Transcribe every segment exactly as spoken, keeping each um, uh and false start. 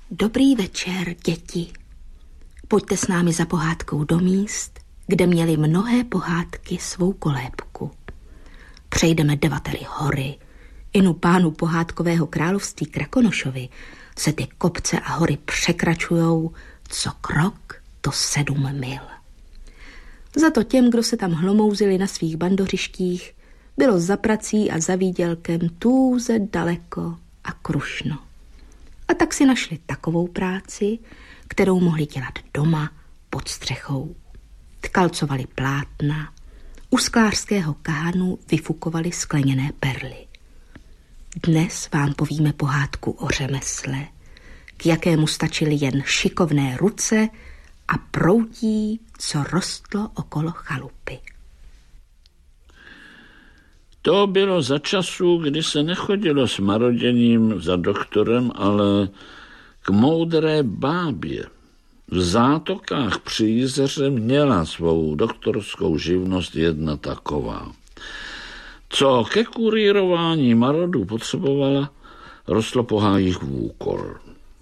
Dobrý večer, děti. Pojďte s námi za pohádkou do míst, kde měly mnohé pohádky svou kolébku. Přejdeme Devately hory. Inu pánu pohádkového království Krakonošovi se ty kopce a hory překračujou co krok, to sedm mil. Za to těm, kdo se tam hlomouzili na svých bandořištích, bylo za prací a za výdělkem tůze daleko a krušno. A tak si našli takovou práci, kterou mohli dělat doma pod střechou. Tkalcovali plátna, u sklářského kánu vyfukovali skleněné perly. Dnes vám povíme pohádku o řemesle, k jakému stačily jen šikovné ruce a proutí, co rostlo okolo chalupy. To bylo za času, kdy se nechodilo s maroděním za doktorem, ale k moudré bábě. V Zátokách při Jizeře měla svou doktorskou živnost jedna taková. Co ke kurírování marodů potřebovala, rostlo po hájích vůkol.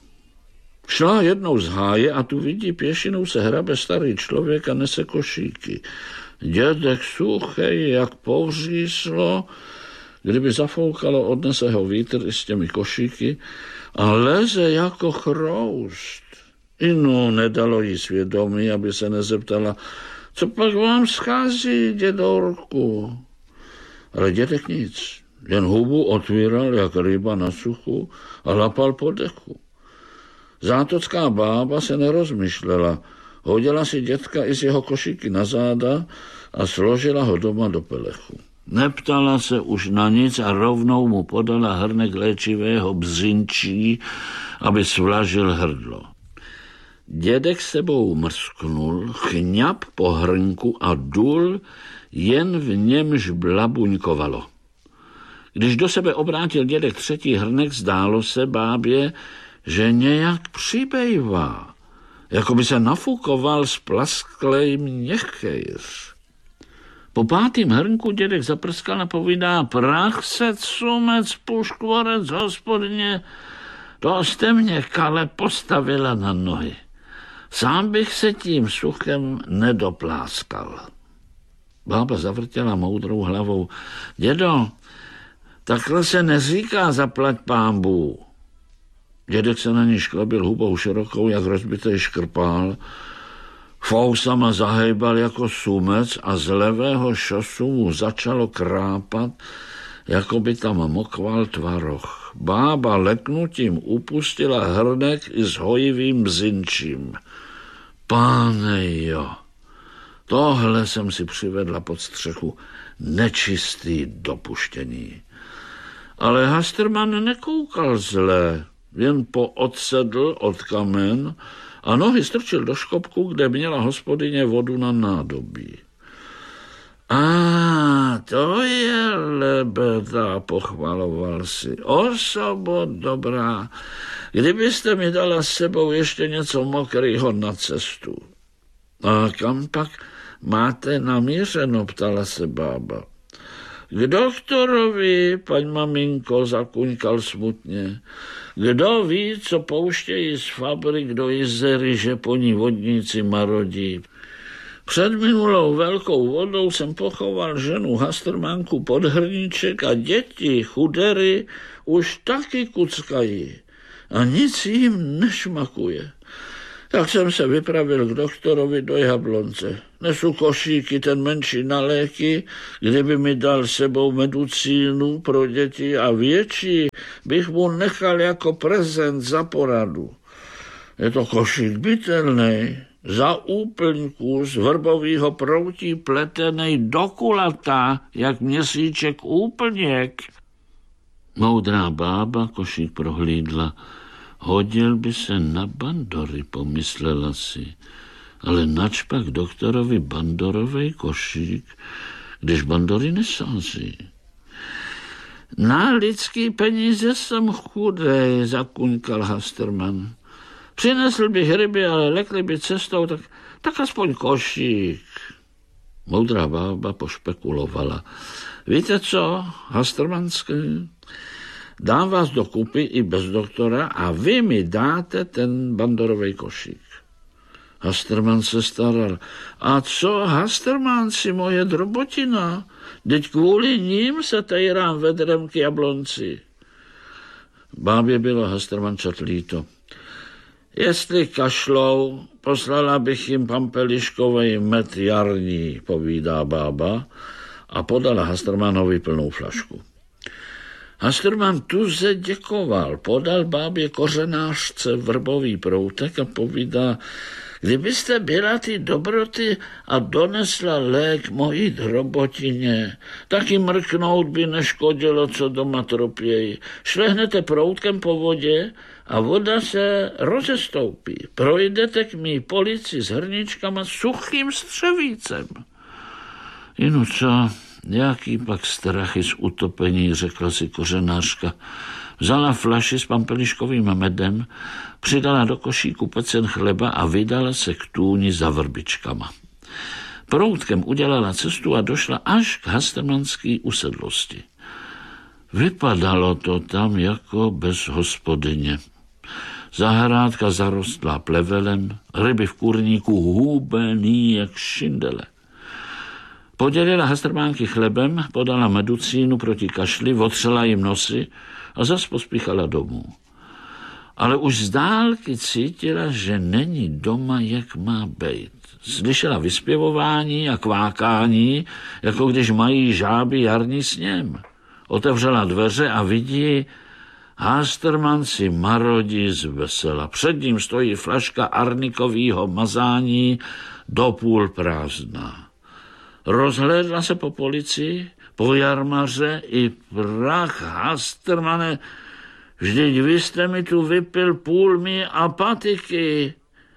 Šla jednou z háje a tu vidí, pěšinou se hrabe starý člověk a nese košíky. Dědek suchej, jak povříslo, kdyby zafoukalo, odnese ho vítr i s těmi košíky a leze jako chroust. Inu nedalo jí svědomí, aby se nezeptala, co pak vám schází, dědorku? Ale dědek nic, jen hubu otvíral, jak ryba na suchu a lapal po dechu. Zátocká bába se nerozmyšlela, hodila si dětka i z jeho košíky na záda a složila ho doma do pelechu. Neptala se už na nic a rovnou mu podala hrnek léčivého bzinčí, aby svlažil hrdlo. Dědek sebou mrsknul, chňap po hrnku a dul, jen v němž blabuňkovalo. Když do sebe obrátil dědek třetí hrnek, zdálo se bábě, že nějak přibejvá, jako by se nafukoval z plasklej měchejř. Po pátým hrnku dědek zaprskal a povídá, prach se cumec, puškvorec, hospodně, to jste mě, Kale, postavila na nohy. Sám bych se tím suchem nedopláskal. Bába zavrtěla moudrou hlavou. Dědo, takhle se neříká zaplať pámbu. Dědek se na ní šklebil hubou širokou, jak rozbitej škrpál. Fousama zahejbal jako sumec a z levého šosu mu začalo krápat, jako by tam mokval tvaroh. Bába leknutím upustila hrnek i s hojivým bzinčím. Páne jo, tohle jsem si přivedla pod střechu, nečistý dopuštění. Ale Hasterman nekoukal zle, jen poodsedl od kamen a nohy strčil do škopku, kde měla hospodyně vodu na nádobí. A to je lebeda, pochvaloval si. Osobo dobrá, kdybyste mi dala s sebou ještě něco mokrýho na cestu. A kam pak máte namířeno, ptala se bába. K doktorovi, paň maminko, zakuňkal smutně. Kdo ví, co pouštějí z fabrik do Jizery, že po ní vodníci marodí. Před minulou velkou vodou jsem pochoval ženu Hastermanku pod hrníček a děti, chudery, už taky kuckají a nic jim nešmakuje. Tak jsem se vypravil k doktorovi do Jablonce. Nesu košíky, ten menší na léky, kdyby mi dal sebou medicínu pro děti a větší bych mu nechal jako prezent za poradu. Je to košík bytelný, za úplňku z vrbovýho proutí pletenej do kulata, jak měsíček úplněk. Moudrá bába košík prohlídla. Hodil by se na bandory, pomyslela si, ale načpak doktorovi bandorovej košík, když bandory nesází. Na lidský peníze jsem chudej, zakuňkal Hasterman. Přinesl bych ryby, ale lekli by cestou, tak, tak aspoň košík. Moudrá bába pošpekulovala. Víte co, Hastermanské? Dám vás do kupy i bez doktora a vy mi dáte ten bandorový košík. Hasterman se staral. A co, Hasterman, si moje drobotina? Teď kvůli ním se tajrám vedrem k Jablonci. Bábě bylo Hastermančat líto. Jestli kašlou, poslala bych jim pampeliškovej med jarní, povídá bába a podala Hastermanovi plnou flašku. Hasterman tuze děkoval, podal bábě kořenářce vrbový proutek a povídá, kdybyste byla ty dobroty a donesla lék mojí drobotině, taky mrknout by neškodilo, co doma tropěji. Šlehnete proutkem po vodě a voda se rozestoupí. Projdete k mý polici s hrničkama suchým střevícem. Inu co, jaký pak strachy z utopení, řekla si kořenářka. Vzala flaši s pampeliškovým medem, přidala do košíku pecen chleba a vydala se k tůni za vrbičkama. Proutkem udělala cestu a došla až k hastermanský usedlosti. Vypadalo to tam jako bez hospodyně. Zahrádka zarostlá plevelem, ryby v kurníku hubený jak šindele. Podělila Hastermánky chlebem, podala meducínu proti kašli, otřela jim nosy a zas pospíchala domů. Ale už z dálky cítila, že není doma, jak má bejt. Slyšela vyspěvování a kvákání, jako když mají žáby jarní sněm. Otevřela dveře a vidí, Hasterman si marodí z vesela. Před ním stojí flaška arnikového mazání do půl prázdná. Rozhlédla se po policii, po jarmaře i prach. Hastermane, vždyť vy jste mi tu vypil půl mý apatiky.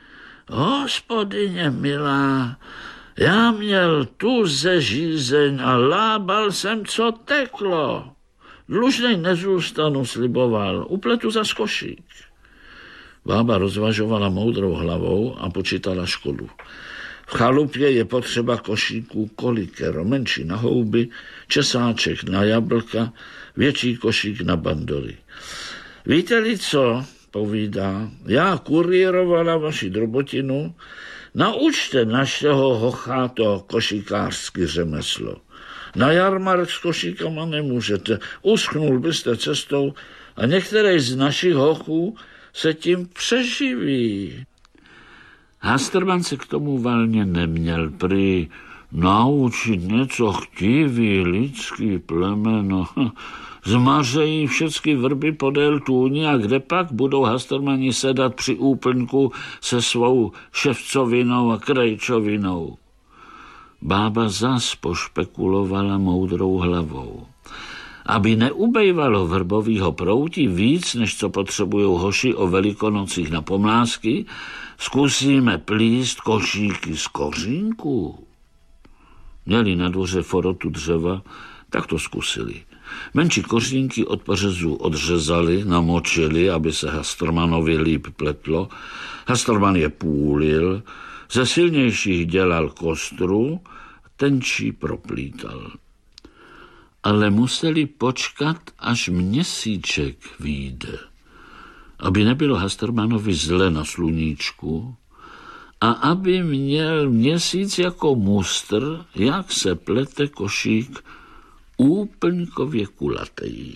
Hospodyně milá, já měl tu ze žízeň a lábal jsem, co teklo. Dlužnej nezůstanu, sliboval, upletu za košík. Bába rozvažovala moudrou hlavou a počítala škodu. V chalupě je potřeba košíků kolikero, menší na houby, česáček na jablka, větší košík na bandory. Víte-li co, povídá, já kurýrovala vaši drobotinu, naučte našeho hocha to košíkářský řemeslo. Na jarmark s košíkama nemůžete, uschnul byste cestou a některý z našich hochů se tím přeživí. Hasterman se k tomu valně neměl, prý naučit něco chtivý lidský plemeno. Zmařejí všechny vrby podél tůni a kde pak budou Hastermani sedat při úplňku se svou ševcovinou a krejčovinou. Bába zas pošpekulovala moudrou hlavou. Aby neubejvalo vrbovýho prouti víc, než co potřebujou hoši o velikonocích na pomlásky, zkusíme plíst košíky z kořínku. Měli na dvoře forotu dřeva, tak to zkusili. Menší kořínky od pařezů odřezali, namočili, aby se Hastermanovi líp pletlo. Hasterman je půlil, ze silnějších dělal kostru, tenčí proplítal. Ale museli počkat, až měsíček vyjde, aby nebylo Hastermanovi zle na sluníčku a aby měl měsíc jako mustr, jak se plete košík úplňkově kulatej.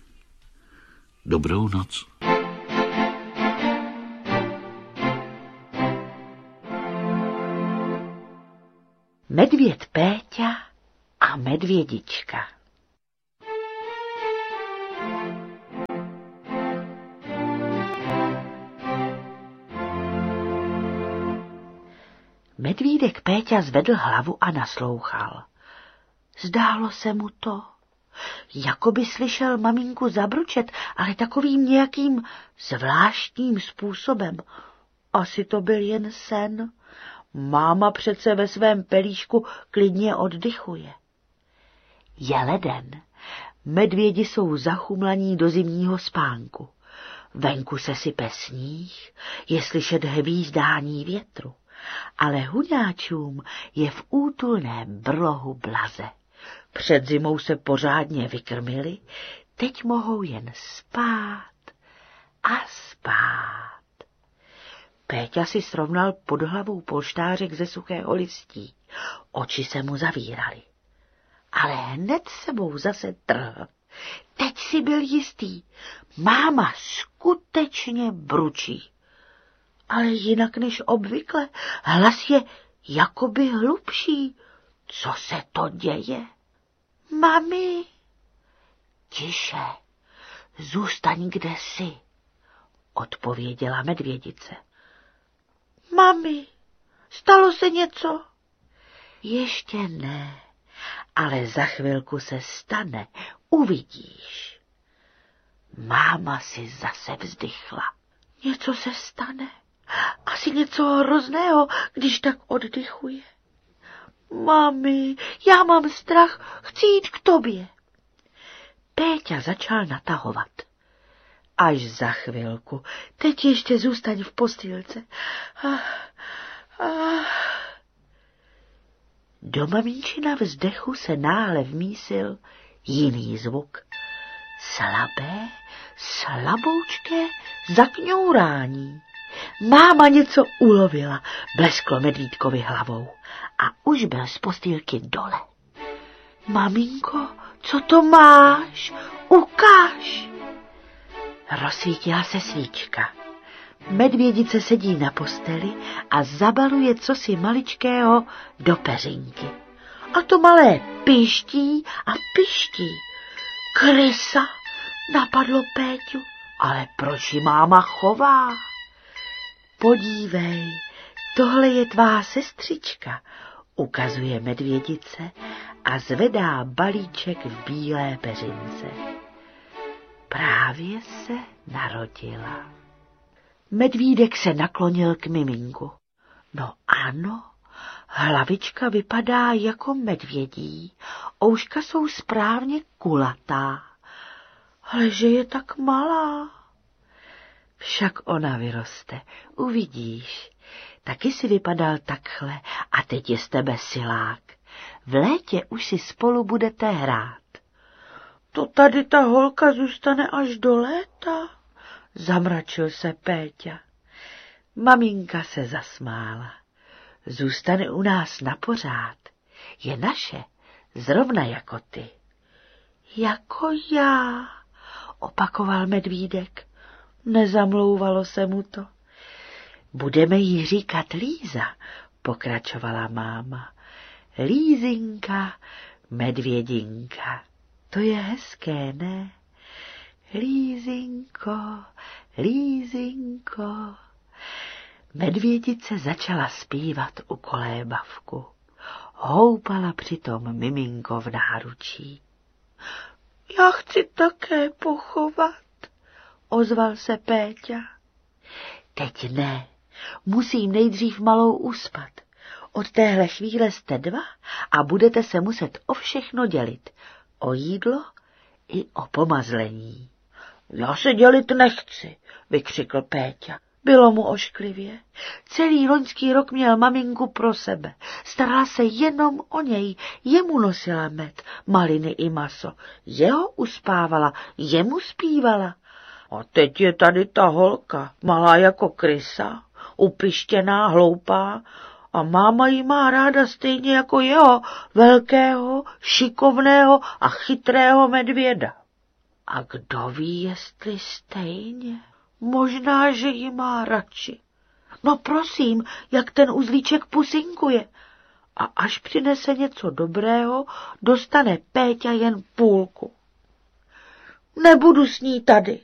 Dobrou noc. Medvěd Péťa a medvědička. Medvídek Péťa zvedl hlavu a naslouchal. Zdálo se mu to, jako by slyšel maminku zabručet, ale takovým nějakým zvláštním způsobem. Asi to byl jen sen. Máma přece ve svém pelíšku klidně oddychuje. Je leden. Medvědi jsou zachumlaní do zimního spánku. Venku se sype sníh, je slyšet hvízdání větru, ale huňáčům je v útulném brlohu blaze. Před zimou se pořádně vykrmili, teď mohou jen spát a spát. Péťa si srovnal pod hlavou polštářek ze suchého listí. Oči se mu zavíraly. Ale hned sebou zase trhl. Teď si byl jistý. Máma skutečně bručí. Ale jinak než obvykle, hlas je jakoby hlubší. Co se to děje? Mami, tiše, zůstaň, kde jsi, odpověděla medvědice. Mami, stalo se něco? Ještě ne, ale za chvilku se stane, uvidíš. Máma si zase vzdychla. Něco se stane, asi něco hrozného, když tak oddychuje. Mami, já mám strach, chci jít k tobě. Péťa začal natahovat. Až za chvilku, teď ještě zůstaň v postýlce. Ah, ah. Do maminčina vzdechu se náhle vmísil jiný zvuk. Slabé, slaboučké zakňourání. Máma něco ulovila, blesklo medvídkovi hlavou a už byl z postýlky dole. Maminko, co to máš? Ukáž! Rozsvítila se svíčka. Medvědice sedí na posteli a zabaluje cosi maličkého do peřinky. A to malé piští a piští. Krysa, napadlo Péťu, ale proč ji máma chová? Podívej, tohle je tvá sestřička, ukazuje medvědice a zvedá balíček v bílé peřince. Právě se narodila. Medvídek se naklonil k miminku. No ano, hlavička vypadá jako medvědí, ouška jsou správně kulatá, ale že je tak malá. Však ona vyroste, uvidíš. Taky si vypadal takhle a teď je z tebe silák. V létě už si spolu budete hrát. To tady ta holka zůstane až do léta, zamračil se Péťa. Maminka se zasmála. Zůstane u nás na pořád. Je naše, zrovna jako ty. Jako já, opakoval medvídek. Nezamlouvalo se mu to. Budeme jí říkat Líza, pokračovala máma. Lízinka, medvědinka. To je hezké, ne? Lízinko, Lízinko. Medvědice začala zpívat u kolébavku. Houpala přitom miminko v náručí. Já chci také pochovat, ozval se Péťa. Teď ne, musím nejdřív malou uspat. Od téhle chvíle jste dva a budete se muset o všechno dělit. O jídlo i o pomazlení. Já se dělit nechci, vykřikl Péťa. Bylo mu ošklivě. Celý loňský rok měl maminku pro sebe. Starala se jenom o něj. Jemu nosila med, maliny i maso. Jeho uspávala, jemu zpívala. A teď je tady ta holka, malá jako krysa, upištěná, hloupá, a máma ji má ráda stejně jako jeho, velkého, šikovného a chytrého medvěda. A kdo ví, jestli stejně? Možná, že ji má radši. No prosím, jak ten uzlíček pusinkuje. A až přinese něco dobrého, dostane Péťa jen půlku. Nebudu s ní tady,